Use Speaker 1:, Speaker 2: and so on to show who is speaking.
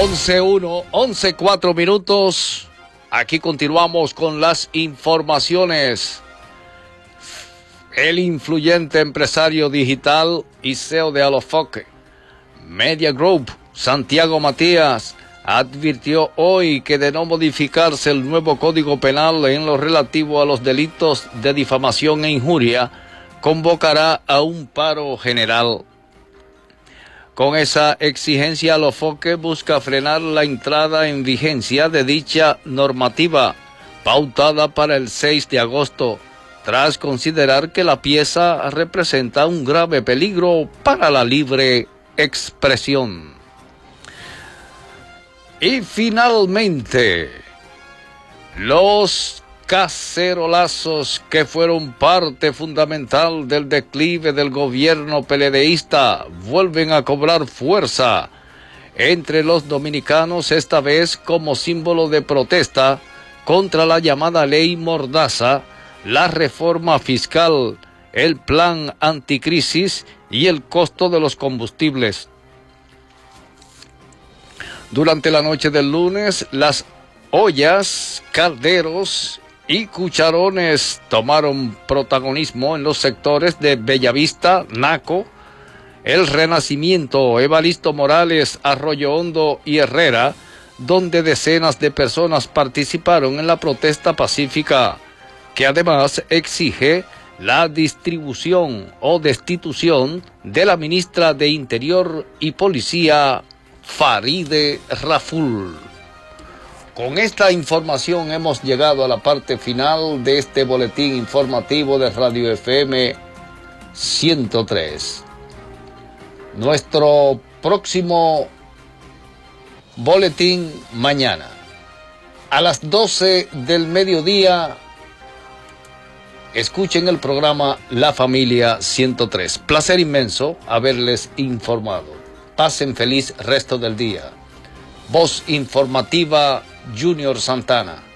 Speaker 1: 11:04 minutos. Aquí continuamos con las informaciones. El influyente empresario digital y CEO de Alofoque Media Group, Santiago Matías, advirtió hoy que de no modificarse el nuevo Código Penal en lo relativo a los delitos de difamación e injuria, convocará a un paro general. Con esa exigencia, Alofoque busca frenar la entrada en vigencia de dicha normativa, pautada para el 6 de agosto, tras considerar que la pieza representa un grave peligro para la libre expresión. Y finalmente, los cacerolazos que fueron parte fundamental del declive del gobierno peledeísta vuelven a cobrar fuerza entre los dominicanos, esta vez como símbolo de protesta contra la llamada ley Mordaza, la reforma fiscal, el plan anticrisis y el costo de los combustibles. Durante la noche del lunes, las ollas, calderos y cucharones tomaron protagonismo en los sectores de Bellavista, Naco, El Renacimiento, Evaristo Morales, Arroyo Hondo y Herrera, donde decenas de personas participaron en la protesta pacífica, que además exige la distribución o destitución de la ministra de Interior y Policía, Faride Raful. Con esta información hemos llegado a la parte final de este boletín informativo de Radio FM 103. Nuestro próximo boletín mañana a las 12 del mediodía. Escuchen el programa La Familia 103. Placer inmenso haberles informado. Pasen feliz resto del día. Voz informativa, Junior Santana.